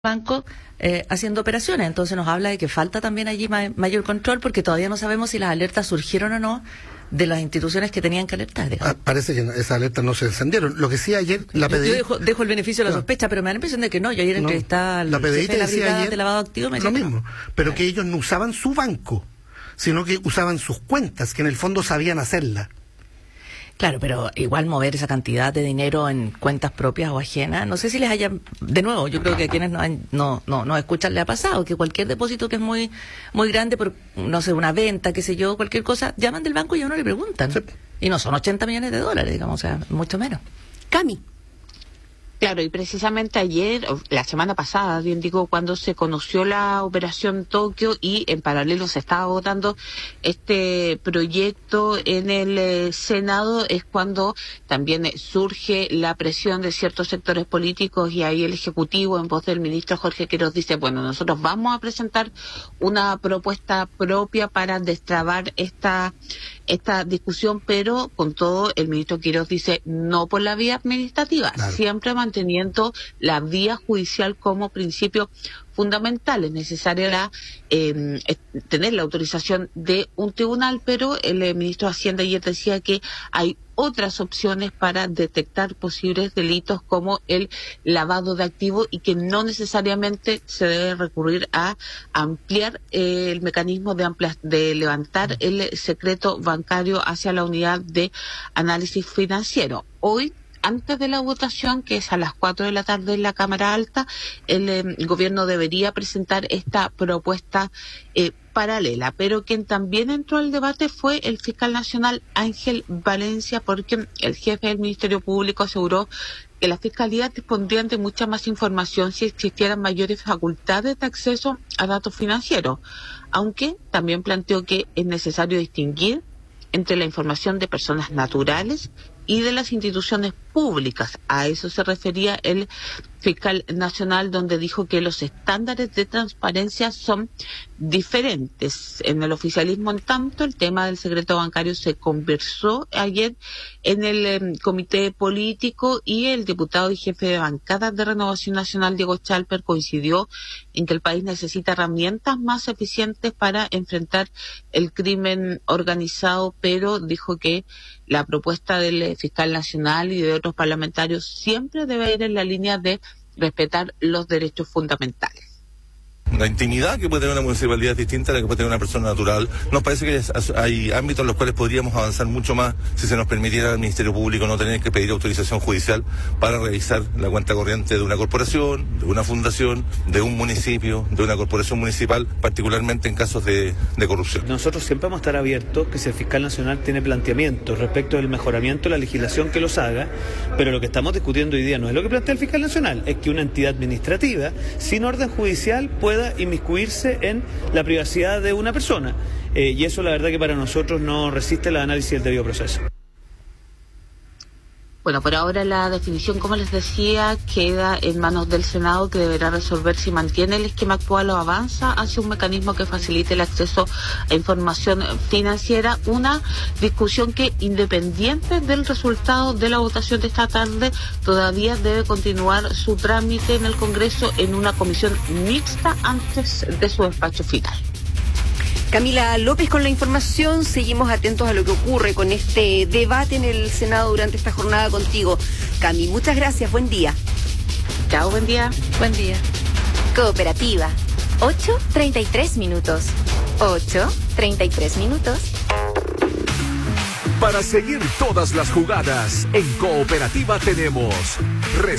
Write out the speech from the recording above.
banco haciendo operaciones. Entonces nos habla de que falta también allí mayor control, porque todavía no sabemos si las alertas surgieron o no de las instituciones que tenían que alertar. Parece que esas alertas no se encendieron. Lo que sí ayer la PDI... Yo dejo el beneficio de la sospecha, pero me da la impresión de que no. Yo ayer entrevistaba al jefe de la brigada de lavado activo, me decía lo mismo, pero que ellos no usaban su banco, sino que usaban sus cuentas, que en el fondo sabían hacerla. Claro, pero igual mover esa cantidad de dinero en cuentas propias o ajenas, no sé si les haya, de nuevo, yo creo que a quienes no escuchan le ha pasado, que cualquier depósito que es muy grande, por, no sé, una venta, qué sé yo, cualquier cosa, llaman del banco y a uno le preguntan. Sí. Y no son 80 millones de dólares, digamos, o sea, mucho menos. Cami. Claro, y precisamente ayer, la semana pasada, bien digo, cuando se conoció la operación Tokio y en paralelo se estaba votando este proyecto en el Senado, es cuando también surge la presión de ciertos sectores políticos y ahí el Ejecutivo, en voz del ministro Jorge Quiroz, dice, bueno, nosotros vamos a presentar una propuesta propia para destrabar esta discusión, pero con todo el ministro Quiroz dice no por la vía administrativa, claro, siempre manteniendo la vía judicial como principio fundamental. Es necesaria tener la autorización de un tribunal, pero el ministro de Hacienda ayer decía que hay otras opciones para detectar posibles delitos como el lavado de activos y que no necesariamente se debe recurrir a ampliar el mecanismo de levantar el secreto bancario hacia la unidad de análisis financiero. Hoy, antes de la votación, que es a las 4 de la tarde en la Cámara Alta, el gobierno debería presentar esta propuesta paralela, pero quien también entró al debate fue el fiscal nacional Ángel Valencia, porque el jefe del Ministerio Público aseguró que la Fiscalía dispondría de mucha más información si existieran mayores facultades de acceso a datos financieros, aunque también planteó que es necesario distinguir entre la información de personas naturales y de las instituciones públicas. A eso se refería el fiscal nacional, donde dijo que los estándares de transparencia son diferentes. En el oficialismo, en tanto, el tema del secreto bancario se conversó ayer en el comité político y el diputado y jefe de bancada de Renovación Nacional, Diego Chalper, coincidió en que el país necesita herramientas más eficientes para enfrentar el crimen organizado, pero dijo que la propuesta del fiscal nacional y de otros parlamentarios siempre debe ir en la línea de respetar los derechos fundamentales. La intimidad que puede tener una municipalidad es distinta a la que puede tener una persona natural. Nos parece que hay ámbitos en los cuales podríamos avanzar mucho más si se nos permitiera al Ministerio Público no tener que pedir autorización judicial para revisar la cuenta corriente de una corporación, de una fundación, de un municipio, de una corporación municipal, particularmente en casos de corrupción. Nosotros siempre vamos a estar abiertos que si el fiscal nacional tiene planteamientos respecto del mejoramiento de la legislación, que los haga, pero lo que estamos discutiendo hoy día no es lo que plantea el fiscal nacional, es que una entidad administrativa sin orden judicial pueda inmiscuirse en la privacidad de una persona. Y eso la verdad que para nosotros no resiste el análisis del debido proceso. Bueno, por ahora la definición, como les decía, queda en manos del Senado, que deberá resolver si mantiene el esquema actual o avanza hacia un mecanismo que facilite el acceso a información financiera. Una discusión que, independiente del resultado de la votación de esta tarde, todavía debe continuar su trámite en el Congreso en una comisión mixta antes de su despacho final. Camila López con la información. Seguimos atentos a lo que ocurre con este debate en el Senado durante esta jornada contigo. Cami, muchas gracias. Buen día. Chao, buen día. Buen día. Cooperativa. 8:33 minutos. 8:33 minutos. Para seguir todas las jugadas, en Cooperativa tenemos